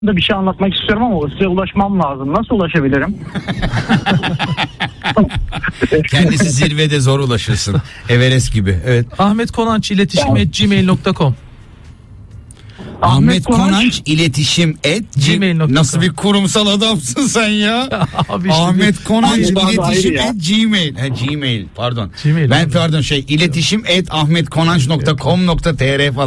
da bir şey anlatmak istiyorum ama size ulaşmam lazım. Nasıl ulaşabilirim? Kendisi zirvede, zor ulaşırsın. Everest gibi. Evet. Ahmet Konanç iletişim@gmail.com. Ahmet Konanç iletişim gmail.com. Nasıl bir kurumsal adamsın sen ya? Abi işte Ahmet Konanç iletişim ya. @gmail. Gmail pardon. Gmail Ben abi. pardon iletişim @ahmetkonanç.com.tr falan.